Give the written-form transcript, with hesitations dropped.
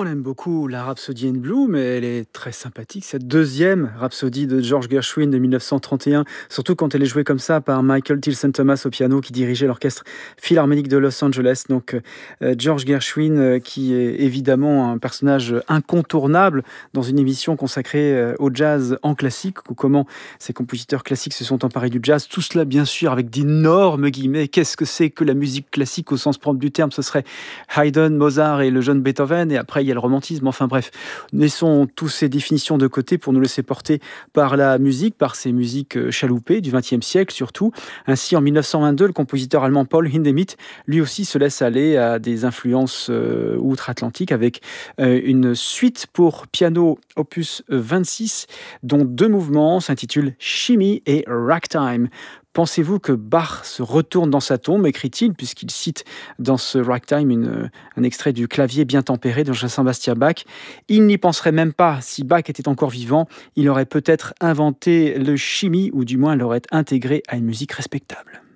On aime beaucoup la Rhapsody in Blue, mais elle est très sympathique, cette deuxième Rhapsody de George Gershwin de 1931, surtout quand elle est jouée comme ça par Michael Tilson Thomas au piano qui dirigeait l'orchestre philharmonique de Los Angeles. Donc George Gershwin qui est évidemment un personnage incontournable dans une émission consacrée au jazz en classique, ou comment ces compositeurs classiques se sont emparés du jazz. Tout cela bien sûr avec d'énormes guillemets. Qu'est-ce que c'est que la musique classique au sens propre du terme? Ce serait Haydn, Mozart et le jeune Beethoven, et après il y a le romantisme. Enfin bref, laissons toutes ces définitions de côté pour nous laisser porter par la musique, par ces musiques chaloupées du XXe siècle surtout. Ainsi, en 1922, le compositeur allemand Paul Hindemith, lui aussi se laisse aller à des influences outre-Atlantique avec une suite pour piano opus 26, dont 2 mouvements s'intitulent Shimmy et Ragtime. Pensez-vous que Bach se retourne dans sa tombe, écrit-il, puisqu'il cite dans ce Ragtime un extrait du clavier bien tempéré de Jean-Sébastien Bach. Il n'y penserait même pas. Si Bach était encore vivant, il aurait peut-être inventé le shimmy, ou du moins l'aurait intégré à une musique respectable.